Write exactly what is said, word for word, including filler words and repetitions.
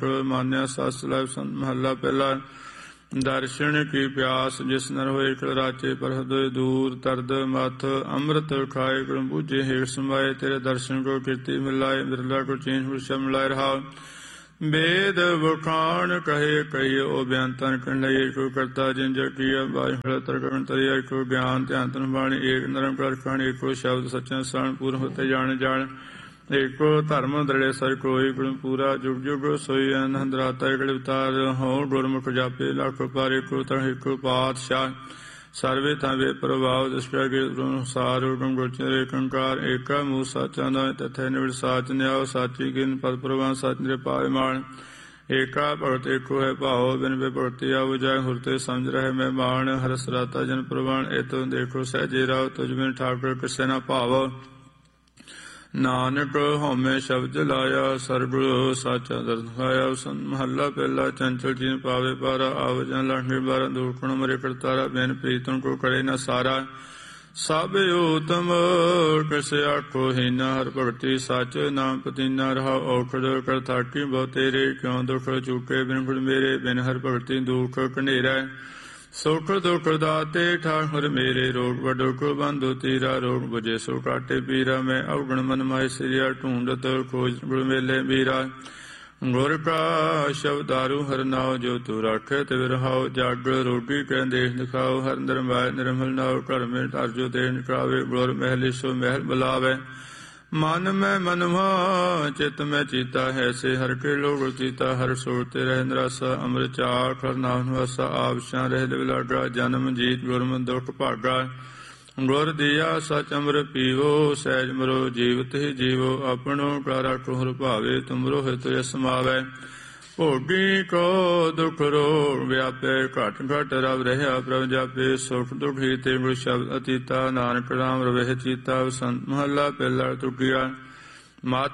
ਮਾਨਿਆ ਸੱਸ ਲੈ ਸੰਤ ਮਹੱਲਾ ਪਹਿਲਾ। ਦਰਸ਼ਨ ਕੀ ਪਿਆਸ ਜਿਸ ਨਰ ਹੋਏ ਕਲ ਰਾਚੇ ਪਰ ਹਦੋਏ ਦੂਰ ਤਰਦ ਮਥ ਅੰਮ੍ਰਿਤ ਖਾਏ ਗੁਰੂ ਬੂਝੇ ਹੇਠ ਸਮਾਏ ਤੇਰੇ ਦਰਸ਼ਨ ਕੋ ਕੀਰਤੀ ਮਿਲਾਏ ਬਿਰਲਾ ਕੋ ਚੀਨ ਹੁਸ਼ਾ ਮਿਲਾਏ ਰਹਾ वेद वखान कहे कहिए ओ बयान तन कर लइए को करता जिन जग किया बाई तरकण तरिया को ज्ञान ध्यान तन बाणी एक नरम कर खान एको शब्द सच्चा सण पूर्ण होते जान जान एको धर्म दृढ़ सर कोई गुण पूरा जुग जुग सोई अनंद राता एक अवतार हो गुरमुख जापे लाख पारे को तह एको पातशाह सर्वे थावे प्रभाव दृष्टा के अनुसार हुक्म गोचर कंकार एका मुँह साचा न तथा निविड़ साच न्याव साची गिन पद प्रवान साच निरपाय मान एका भगत एको है भाव बिन बे भगति आव जाय हुरते समझ रहे मैं मान हरस राता जन प्रवान ए तो देखो सहजे राव तुझ बिन ठाकुर किसे न भाव नानक हमें शब्द लाया सरगुरु साचा दर्द खाया संत महला पहला चंचल चीन पावे पारा आव जन लाठे बारा दूर कुण मरे करतारा बेन प्रीतम को करे न सारा सब उत्तम कसे आखो ही न हर भगति सच नाम पतीना रहा औखड़ कर थाकी बहु तेरे क्यों दुख चूके बिन गुण मेरे बिन हर भगति दुख कनेरा सुख दुख दाते ठाकुर मेरे रोग बडुख बंधु तीरा रोग बुझे सो काटे पीरा मैं अवगुण मन माय सिरिया ढूंढत खोज गुण मेले बीरा गुर का शब्दारू हर नाव जो तू रखे तिव रहाओ जाग रोगी कह देख दिखाओ हर नरमाय निर्मल नाव घर में अर्जो दे निकावे गुर महली सो महल बुलावे मन में मनवा चित में चीता है से हर के लोग चीता हर सोते रह नरासा अमृत चाख हर नाम वासा आपशा रह लागा जन्म जीत गुरम दुख भागा गुर दिया सच अमर पीवो सहज मरो जीवत ही जीवो अपनो का राखो हर भावे तुमरो है तो समावे भोगी को दुख रोग व्यापे घट घट रव रहा प्रभ जापे सुख दुख ही ते गुर शब्द अतीता नानक राम रवे चीता संत महला पहला तुकिया मात